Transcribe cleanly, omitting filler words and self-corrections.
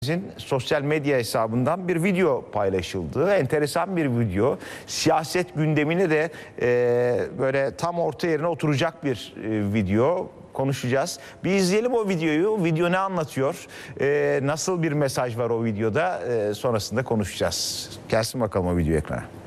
Sosyal medya hesabından bir video paylaşıldı. Enteresan bir video. Siyaset gündemine de böyle tam orta yerine oturacak bir video. Konuşacağız. Bir izleyelim o videoyu. Video ne anlatıyor? Nasıl bir mesaj var o videoda? Sonrasında konuşacağız. Gelsin bakalım o video ekrana.